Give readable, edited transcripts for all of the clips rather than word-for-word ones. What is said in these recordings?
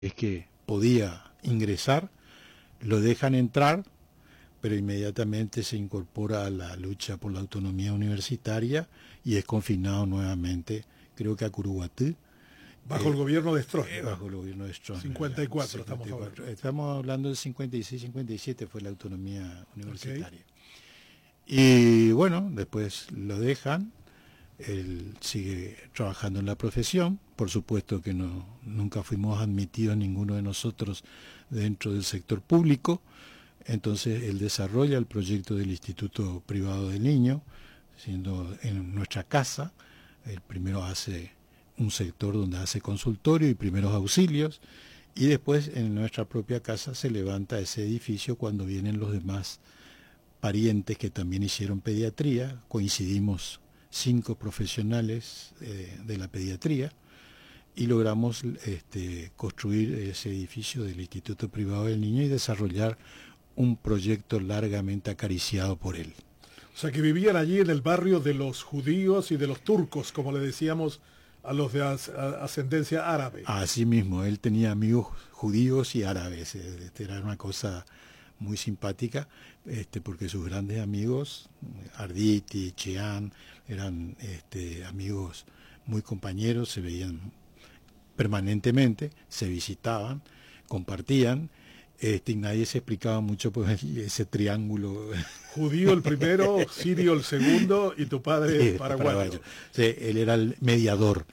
es que podía ingresar, lo dejan entrar, pero inmediatamente se incorpora a la lucha por la autonomía universitaria y es confinado nuevamente, creo que a Curuguatí. Bajo el gobierno de Stroessner. Bajo el gobierno de Stroessner. 54, 54. Estamos hablando del 56-57 fue la autonomía universitaria. Okay. Y bueno, después lo dejan, él sigue trabajando en la profesión, por supuesto que nunca fuimos admitidos ninguno de nosotros dentro del sector público, entonces él desarrolla el proyecto del Instituto Privado del Niño, siendo en nuestra casa, él primero hace un sector donde hace consultorio y primeros auxilios, y después en nuestra propia casa se levanta ese edificio cuando vienen los demás parientes que también hicieron pediatría, coincidimos 5 profesionales de la pediatría y logramos construir ese edificio del Instituto Privado del Niño y desarrollar un proyecto largamente acariciado por él. O sea que vivían allí en el barrio de los judíos y de los turcos, como le decíamos a los de ascendencia árabe. Así mismo, él tenía amigos judíos y árabes, era una cosa muy simpática, porque sus grandes amigos, Arditi, Cheán, eran amigos muy compañeros, se veían permanentemente, se visitaban, compartían, y nadie se explicaba mucho pues ese triángulo. Judío el primero, sirio el segundo y tu padre paraguayo. Sí, él era el mediador.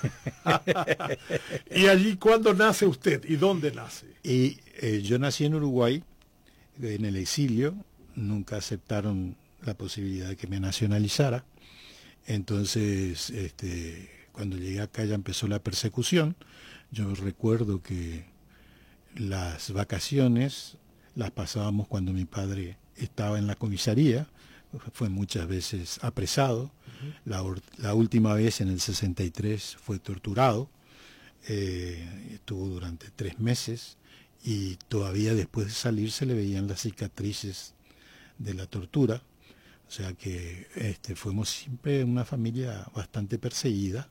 ¿Y allí cuándo nace usted y dónde nace? Y yo nací en Uruguay, en el exilio, nunca aceptaron la posibilidad de que me nacionalizara. Entonces, cuando llegué acá ya empezó la persecución. Yo recuerdo que las vacaciones las pasábamos cuando mi padre estaba en la comisaría, fue muchas veces apresado, la última vez en el 63 fue torturado, estuvo durante 3 meses y todavía después de salir se le veían las cicatrices de la tortura, o sea que fuimos siempre una familia bastante perseguida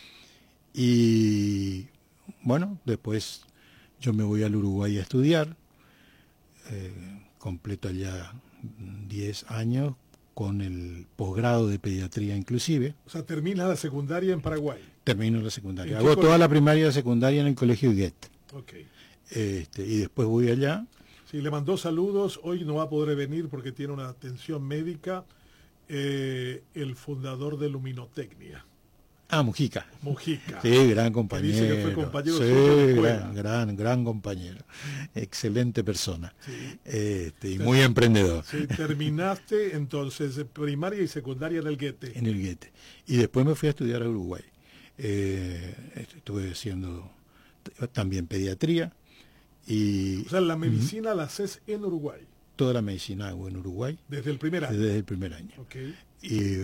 y bueno, después yo me voy al Uruguay a estudiar, completo allá 10 años con el posgrado de pediatría inclusive. O sea, termina la secundaria en Paraguay. Termino la secundaria. Hago toda la primaria y la secundaria en el colegio Huguet. Okay. Y después voy allá. Sí, le mandó saludos. Hoy no va a poder venir porque tiene una atención médica. El fundador de Luminotecnia. Ah, Mujica. Mujica. Sí, gran compañero. Dice que fue compañero gran compañero. Excelente persona. Sí. Y muy emprendedor. Sí, terminaste entonces primaria y secundaria en el Goethe. En el Goethe. Y después me fui a estudiar a Uruguay. Estuve haciendo también pediatría. O sea, la medicina la haces en Uruguay. Toda la medicina hago en Uruguay. ¿Desde el primer año? Desde el primer año. Okay. Y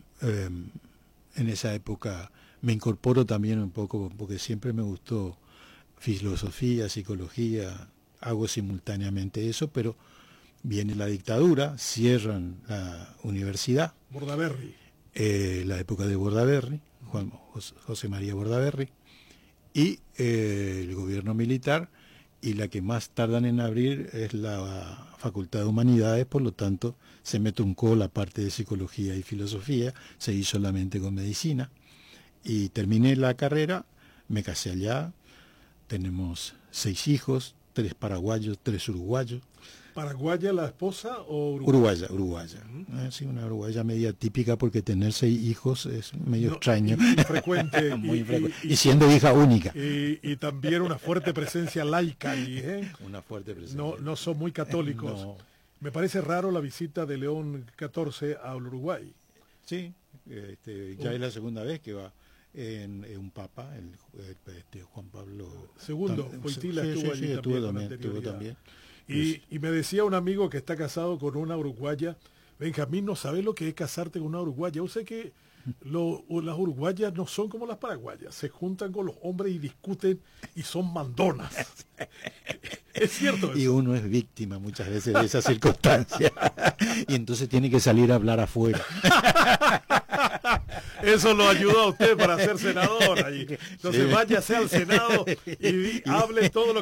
en esa época me incorporo también un poco, porque siempre me gustó filosofía, psicología, hago simultáneamente eso, pero viene la dictadura, cierran la universidad. Bordaberry. La época de Bordaberry, José María Bordaberry, y el gobierno militar, y la que más tardan en abrir es la Facultad de Humanidades, por lo tanto se me truncó la parte de psicología y filosofía, se hizo solamente con medicina, y terminé la carrera, me casé allá, tenemos 6 hijos, 3 paraguayos, 3 uruguayos. ¿Paraguaya la esposa o uruguaya? Uruguaya. Sí, una uruguaya media típica porque tener 6 hijos es medio extraño. Frecuente. Muy frecuente. Y siendo hija única. Y también una fuerte presencia laica allí, ¿eh? Una fuerte presencia. No son muy católicos. No. Me parece raro la visita de León XIV al Uruguay. Sí, ya es la segunda vez que va. En un papa, Juan Pablo II, Wojtyla estuvo allí también. Y me decía un amigo que está casado con una uruguaya, Benjamín, no sabe lo que es casarte con una uruguaya. Yo sé que las uruguayas no son como las paraguayas, se juntan con los hombres y discuten y son mandonas. Es cierto eso. Y uno es víctima muchas veces de esas circunstancias y entonces tiene que salir a hablar afuera. Eso lo ayuda a usted para ser senador allí. Entonces váyase al Senado y hable todo lo